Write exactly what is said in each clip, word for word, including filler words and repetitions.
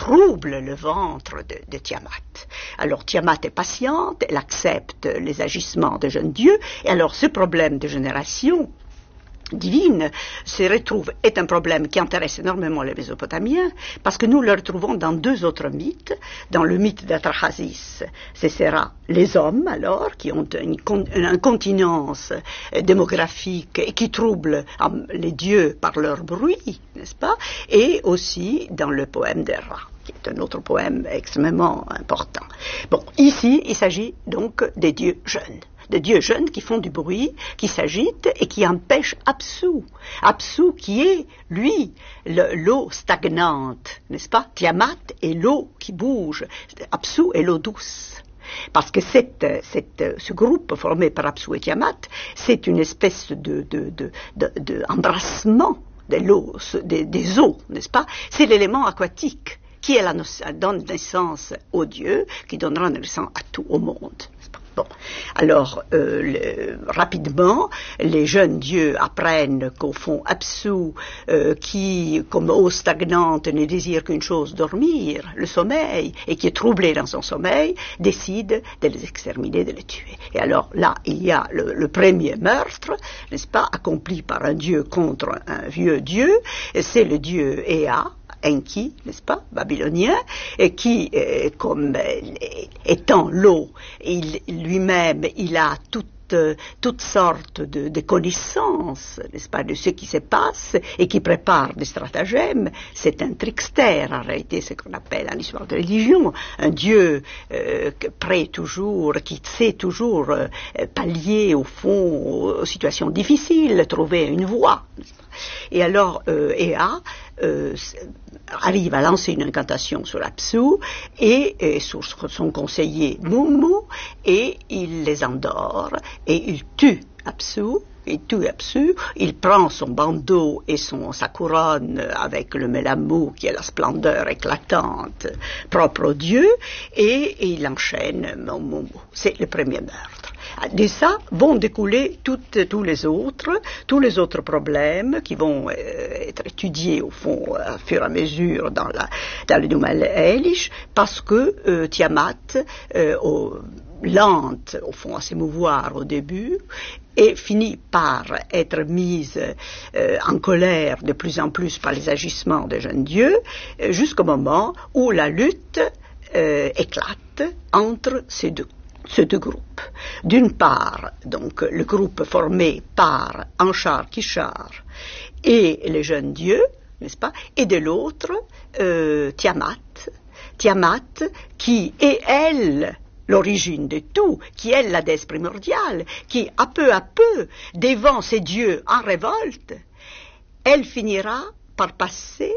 trouble le ventre de, de Tiamat. Alors Tiamat est patiente, elle accepte les agissements de jeune Dieu, et alors ce problème de génération divine se retrouve, est un problème qui intéresse énormément les Mésopotamiens, parce que nous le retrouvons dans deux autres mythes. Dans le mythe d'Atrahasis, ce sera les hommes, alors, qui ont une, une incontinence démographique et qui troublent um, les dieux par leur bruit, n'est-ce pas? Et aussi dans le poème des rats, qui est un autre poème extrêmement important. Bon, ici, il s'agit donc des dieux jeunes. De dieux jeunes qui font du bruit, qui s'agitent et qui empêchent Apsu. Apsu qui est, lui, le, l'eau stagnante, n'est-ce pas? Tiamat est l'eau qui bouge. Apsu est l'eau douce. Parce que cette, cette, ce groupe formé par Apsu et Tiamat, c'est une espèce de, de, de, de, de embrassement de l'eau, des, des eaux, n'est-ce pas? C'est l'élément aquatique qui est la, donne naissance aux dieux, qui donnera naissance à tout au monde. Bon, alors euh, le, rapidement, les jeunes dieux apprennent qu'au fond, Apsu, euh, qui, comme eau stagnante, ne désire qu'une chose, dormir, le sommeil, et qui est troublé dans son sommeil, décide de les exterminer, de les tuer. Et alors là, il y a le, le premier meurtre, n'est-ce pas, accompli par un dieu contre un vieux dieu, c'est le dieu Ea, Enki, n'est-ce pas, babylonien, et qui, euh, comme euh, étant l'eau, il, lui-même, il a toute, euh, toutes sortes de, de connaissances, n'est-ce pas, de ce qui se passe, et qui prépare des stratagèmes. C'est un trickster, en réalité, ce qu'on appelle en histoire de religion, un dieu euh, prêt toujours, qui sait toujours euh, pallier, au fond, aux situations difficiles, trouver une voie, n'est-ce pas. Et alors, euh, Ea euh, arrive à lancer une incantation sur Apsu et, et sur son conseiller Mummu, et il les endort et il tue Apsu. Il tue Apsu, il prend son bandeau et son, sa couronne avec le mélamou qui est la splendeur éclatante propre au dieu, et, et il enchaîne Mummu. C'est le premier meurtre. De ça vont découler toutes, tous les autres, tous les autres problèmes qui vont euh, être étudiés au fond à fur et à mesure dans la dans le Numa Elish, parce que euh, Tiamat, euh, au, lente au fond à s'émouvoir au début, et finit par être mise euh, en colère de plus en plus par les agissements des jeunes dieux, euh, jusqu'au moment où la lutte euh, éclate entre ces deux ces deux groupes. D'une part, donc, le groupe formé par Anshar Kishar et les jeunes dieux, n'est-ce pas, et de l'autre, euh, Tiamat, Tiamat, qui est elle l'origine de tout, qui est la déesse primordiale, qui, à peu à peu, devant ces dieux en révolte, elle finira par passer,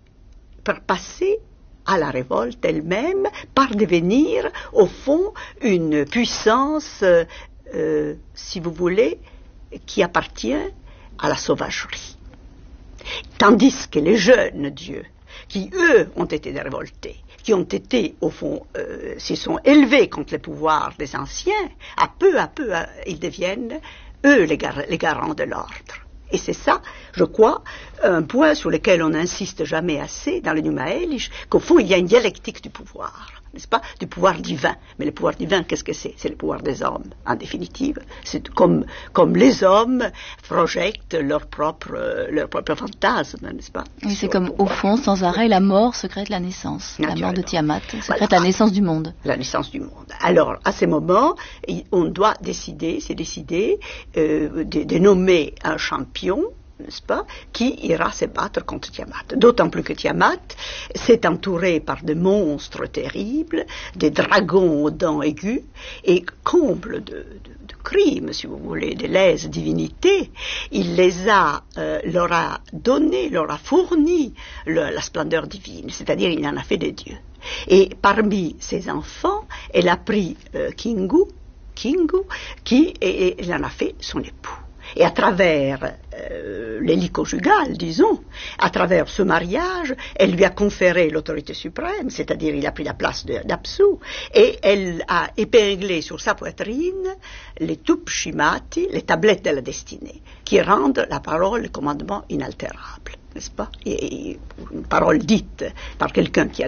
par passer à la révolte elle-même, par devenir, au fond, une puissance, euh, si vous voulez, qui appartient à la sauvagerie. Tandis que les jeunes dieux, qui, eux, ont été révoltés, qui ont été, au fond, euh, s'y sont élevés contre les pouvoirs des anciens, à peu à peu, à, ils deviennent, eux, les, gar- les garants de l'ordre. Et c'est ça, je crois, un point sur lequel on n'insiste jamais assez dans le Numa Elish, qu'au fond, il y a une dialectique du pouvoir, n'est-ce pas, du pouvoir divin. Mais le pouvoir divin, qu'est-ce que c'est? C'est le pouvoir des hommes, en définitive. C'est comme, comme les hommes projettent leur propre, leur propre fantasme, n'est-ce pas? Oui, c'est comme, au fond, sans arrêt, la mort secrète la naissance. La mort de Tiamat secrète voilà. la naissance du monde. La naissance du monde. Alors, à ce moment, on doit décider, c'est décider euh, de, de nommer un champion, n'est-ce pas, qui ira se battre contre Tiamat. D'autant plus que Tiamat s'est entouré par des monstres terribles, des dragons aux dents aiguës, et comble de, de, de crimes, si vous voulez, de lèse divinité, il les a, euh, leur a donné, leur a fourni le, la splendeur divine, c'est-à-dire il en a fait des dieux. Et parmi ses enfants, elle a pris euh, Kingu, Kingu, qui et, et, elle en a fait son époux. Et à travers euh, les lits conjugales, disons, à travers ce mariage, elle lui a conféré l'autorité suprême, c'est-à-dire il a pris la place de, d'Apsu, et elle a épinglé sur sa poitrine les Tupshimati, les tablettes de la destinée, qui rendent la parole, le commandement inaltérable, n'est-ce pas? Et, et une parole dite par quelqu'un qui a